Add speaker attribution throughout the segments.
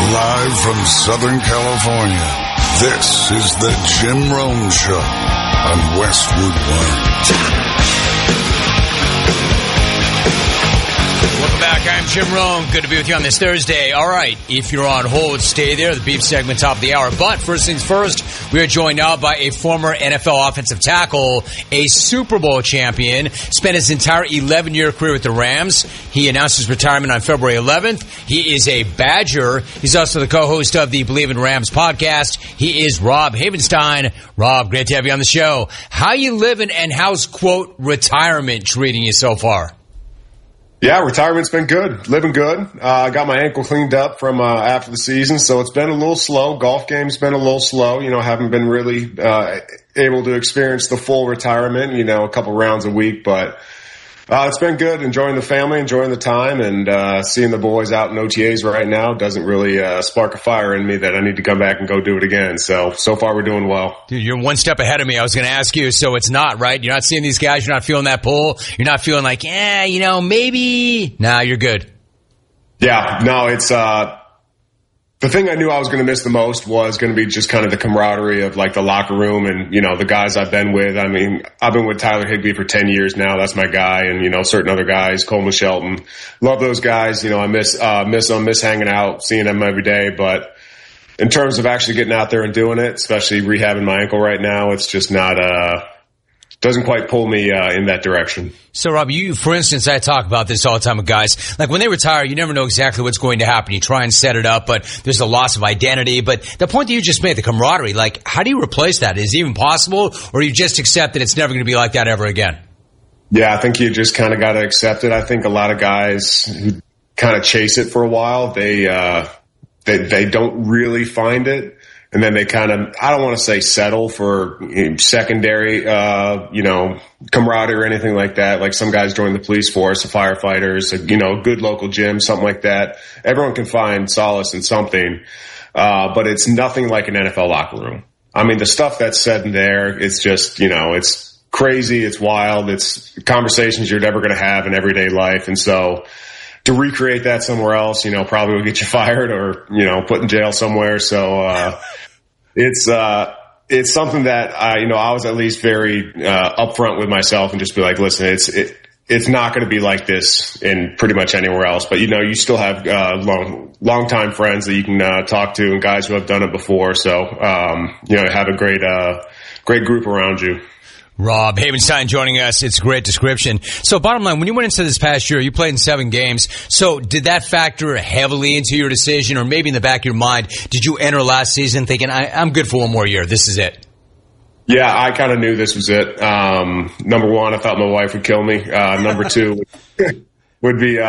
Speaker 1: Live from Southern California, this is the Jim Rome Show on Westwood One.
Speaker 2: Welcome back. I'm Jim Rome. Good to be with you on this Thursday. All right, if you're on hold, stay there. The beef segment, top of the hour. But first things first, we are joined now by a former NFL offensive tackle, a Super Bowl champion, spent his entire 11-year career with the Rams. He announced his retirement on February 11th. He is a Badger. He's also the co-host of the Believe in Rams podcast. He is Rob Havenstein. Rob, great to have you on the show. How you living, and how's, quote, retirement treating you so far?
Speaker 3: Yeah, retirement's been good. Living good. I got my ankle cleaned up from after the season, so it's been a little slow. Golf game's been a little slow. You know, haven't been really able to experience the full retirement, you know, a couple rounds a week. But it's been good. Enjoying the family, enjoying the time, and seeing the boys out in OTAs right now doesn't really spark a fire in me that I need to come back and go do it again. So far we're doing well.
Speaker 2: Dude, you're one step ahead of me. I was going to ask you, so it's not, right? You're not seeing these guys. You're not feeling that pull. You're not feeling like, you know, maybe. Nah, you're good.
Speaker 3: Yeah, no, it's the thing I knew I was going to miss the most was going to be just kind of the camaraderie of like the locker room and, you know, the guys I've been with. I mean, I've been with Tyler Higbee for 10 years now. That's my guy. And, you know, certain other guys, Coleman Shelton, love those guys. You know, I miss them, miss hanging out, seeing them every day. But in terms of actually getting out there and doing it, especially rehabbing my ankle right now, it's just not, doesn't quite pull me in that direction.
Speaker 2: So, Rob, you, for instance, I talk about this all the time with guys. Like, when they retire, you never know exactly what's going to happen. You try and set it up, but there's a loss of identity. But the point that you just made, the camaraderie, like, how do you replace that? Is it even possible, or you just accept that it's never going to be like that ever again?
Speaker 3: Yeah, I think you just kind of got to accept it. I think a lot of guys who kind of chase it for a while, they don't really find it. And then they kind of, I don't want to say settle for secondary, camaraderie or anything like that. Like some guys join the police force, the firefighters, you know, good local gym, something like that. Everyone can find solace in something. But it's nothing like an NFL locker room. I mean, the stuff that's said in there, it's just, you know, it's crazy. It's wild. It's conversations you're never going to have in everyday life. And so to recreate that somewhere else, you know, probably will get you fired or, you know, put in jail somewhere. So, it's something that I was at least very, upfront with myself and just be like, listen, it's not going to be like this in pretty much anywhere else. But, you know, you still have, long time friends that you can, talk to and guys who have done it before. So, have a great group around you.
Speaker 2: Rob Havenstein joining us. It's a great description. So bottom line, when you went into this past year, you played in 7 games. So did that factor heavily into your decision, or maybe in the back of your mind, did you enter last season thinking, I'm good for one more year, this is it?
Speaker 3: Yeah, I kind of knew this was it. Number one, I thought my wife would kill me. Number two would be,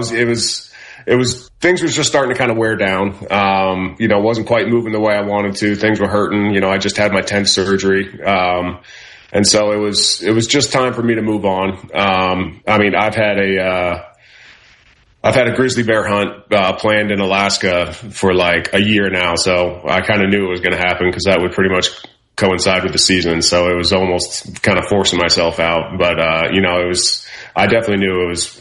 Speaker 3: it was things was just starting to kind of wear down. Wasn't quite moving the way I wanted to. Things were hurting. You know, I just had my 10th surgery. And so it was just time for me to move on. I've had a grizzly bear hunt, planned in Alaska for like a year now. So I kind of knew it was going to happen because that would pretty much coincide with the season. So it was almost kind of forcing myself out. But, I definitely knew it was